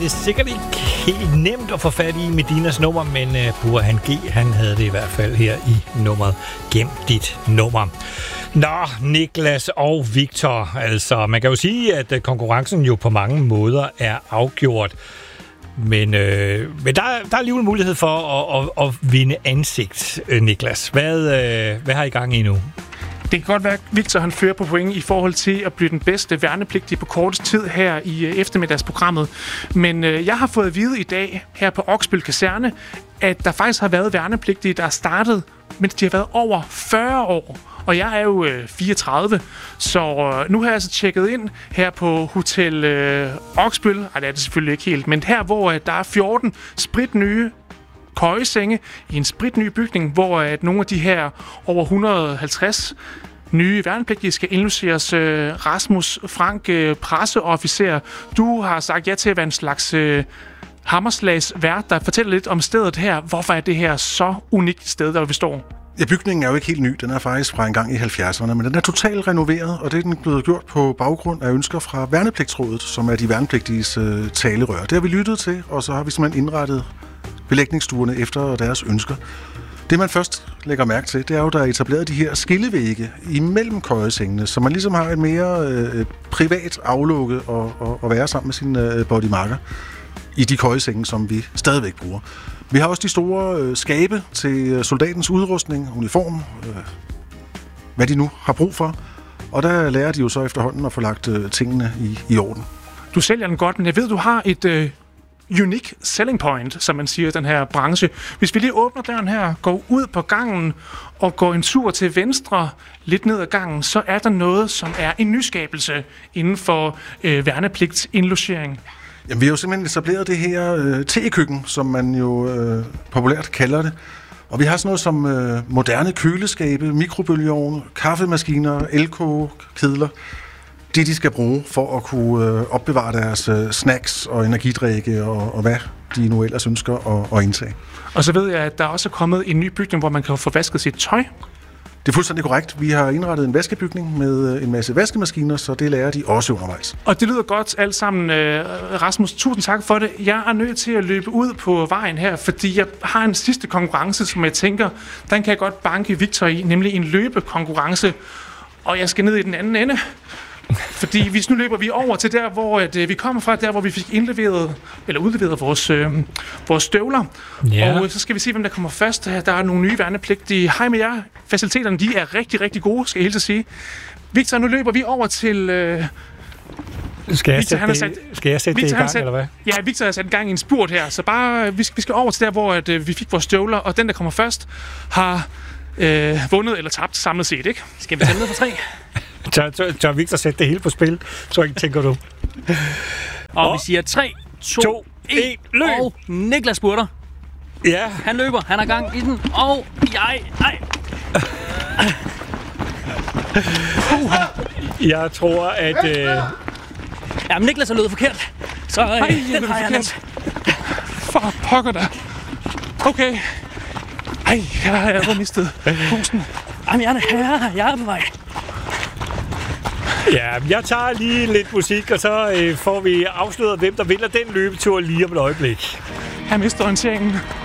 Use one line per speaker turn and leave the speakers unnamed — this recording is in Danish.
det sikkert ikke helt nemt at få fat i Medinas nummer, men Burhan G, han havde det i hvert fald her i nummeret Gem dit nummer. Nå, Niklas og Victor, altså man kan jo sige, at konkurrencen jo på mange måder er afgjort. Men der er alligevel mulighed for at vinde ansigt, Niklas. Hvad har I gang i nu?
Det kan godt være, at Victor han fører på point i forhold til at blive den bedste værnepligtige på kortest tid her i eftermiddagsprogrammet. Men jeg har fået at vide i dag her på Oksbøl Kaserne, at der faktisk har været værnepligtige, der er startet, mens de har været over 40 år. Og jeg er jo 34, så nu har jeg altså tjekket ind her på Hotel Oksbøl. Ej, det er det selvfølgelig ikke helt, men her, hvor der er 14 spritnye køjesenge i en spritny bygning, hvor at nogle af de her over 150 nye værnepligtige skal indlogeres. Rasmus Frank, presseofficer, du har sagt ja til at være en slags hammerslagsvært, der fortæller lidt om stedet her. Hvorfor er det her så unikt sted, der vi står?
Ja, bygningen er jo ikke helt ny. Den er faktisk fra en gang i 70'erne, men den er totalt renoveret, og det er den blevet gjort på baggrund af ønsker fra Værnepligtsrådet, som er de værnepligtiges talerør. Det har vi lyttet til, og så har vi simpelthen indrettet belægningsstuerne efter deres ønsker. Det, man først lægger mærke til, det er jo, der er etableret de her skillevægge imellem køjesengene, så man ligesom har et mere privat aflukke og være sammen med sine bodymarker i de køjesenge, som vi stadigvæk bruger. Vi har også de store skabe til soldatens udrustning, uniform, hvad de nu har brug for, og der lærer de jo så efterhånden at få lagt tingene i orden.
Du sælger den godt, men jeg ved, du har et unique selling point, som man siger i den her branche. Hvis vi lige åbner døren her, går ud på gangen og går en tur til venstre lidt ned ad gangen, så er der noget, som er en nyskabelse inden for værnepligtsindlogering.
Jamen, vi har jo simpelthen etableret det her tekøkken, som man jo populært kalder det. Og vi har sådan noget som moderne køleskabe, mikrobølgeovne, kaffemaskiner, elkogekedler. Det, de skal bruge for at kunne opbevare deres snacks og energidrikke og hvad de nu ellers ønsker at indtage.
Og så ved jeg, at der også er kommet en ny bygning, hvor man kan få vasket sit tøj.
Det er fuldstændig korrekt. Vi har indrettet en vaskebygning med en masse vaskemaskiner, så det lærer de også undervejs.
Og det lyder godt alt sammen, Rasmus. Tusind tak for det. Jeg er nødt til at løbe ud på vejen her, fordi jeg har en sidste konkurrence, som jeg tænker, den kan jeg godt banke Victor i, nemlig en løbekonkurrence. Og jeg skal ned i den anden ende. Fordi hvis nu løber vi over til der, hvor vi kommer fra, der hvor vi fik udleveret vores støvler. Yeah. Og så skal vi se, hvem der kommer først. Der er nogle nye værnepligtige. Hej med jer. Faciliteterne, de er rigtig, rigtig gode, skal jeg helt sige. Victor, nu løber vi over til...
Skal jeg sætte det i gang, eller hvad?
Ja, Victor har sat en gang i en spurt her, så bare vi skal over til der, hvor vi fik vores støvler, og den, der kommer først, har vundet eller tabt samlet set, ikke? Skal vi tælle ned for 3?
Tør Victor sætte det hele på spil, så ikke tænker du.
Og vi siger 3, 2, 1, løb! Og Niklas spurter.
Ja.
Han løber, han har gang i den, og
Jeg tror, at...
Ja, men Niklas har løbet forkert. Så den har jeg altså.
For pokker da. Okay. Ej, jeg har mistet pusten.
Jamen, jeg er på vej.
Ja, jeg tager lige lidt musik, og så får vi afsløret, hvem der vinder den løbetur lige om et øjeblik.
Jeg mister orienteringen.